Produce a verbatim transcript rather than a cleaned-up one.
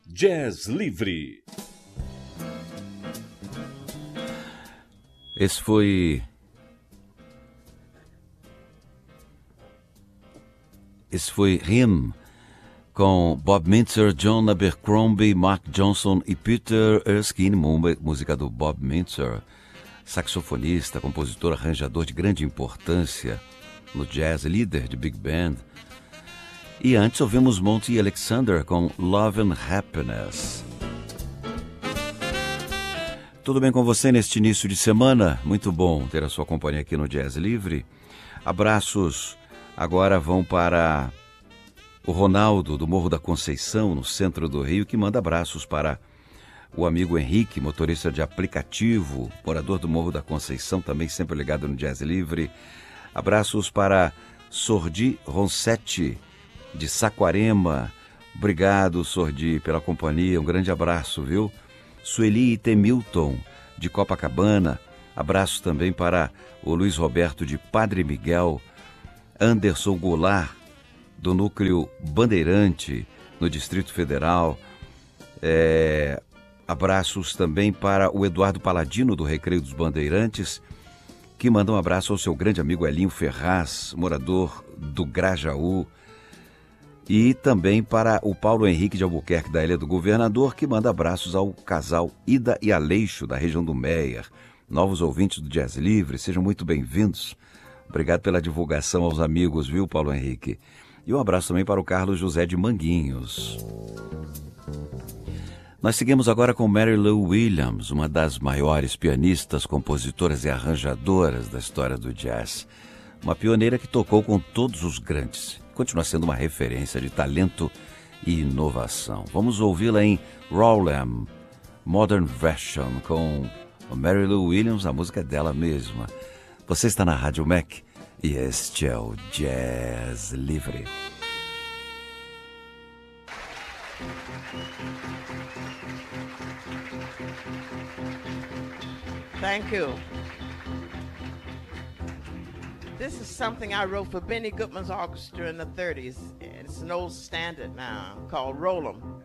Jazz Livre. Esse foi... Esse foi Him, com Bob Mintzer, John Abercrombie, Mark Johnson e Peter Erskine, música do Bob Mintzer, saxofonista, compositor, arranjador de grande importância no jazz, líder de big band. E antes ouvimos Monty Alexander com Love and Happiness. Tudo bem com você neste início de semana? Muito bom ter a sua companhia aqui no Jazz Livre. Abraços agora vão para o Ronaldo, do Morro da Conceição, no centro do Rio, que manda abraços para o amigo Henrique, motorista de aplicativo, morador do Morro da Conceição, também sempre ligado no Jazz Livre. Abraços para Sordi Ronsetti, de Saquarema. Obrigado, Sordi, pela companhia. Um grande abraço, viu? Sueli Temilton, de Copacabana. Abraços também para o Luiz Roberto, de Padre Miguel. Anderson Goulart, do Núcleo Bandeirante, no Distrito Federal. É... Abraços também para o Eduardo Paladino, do Recreio dos Bandeirantes, que manda um abraço ao seu grande amigo Elinho Ferraz, morador do Grajaú. E também para o Paulo Henrique de Albuquerque, da Ilha do Governador, que manda abraços ao casal Ida e Aleixo, da região do Meier. Novos ouvintes do Jazz Livre, sejam muito bem-vindos. Obrigado pela divulgação aos amigos, viu, Paulo Henrique? E um abraço também para o Carlos José de Manguinhos. Nós seguimos agora com Mary Lou Williams, uma das maiores pianistas, compositoras e arranjadoras da história do jazz. Uma pioneira que tocou com todos os grandes. Continua sendo uma referência de talento e inovação. Vamos ouvi-la em Rowlem, Modern Version, com Mary Lou Williams, a música dela mesma. Você está na Rádio Mac e este é o Jazz Livre. Thank you. This is something I wrote for Benny Goodman's orchestra in the thirties. It's an old standard now called Roll 'em.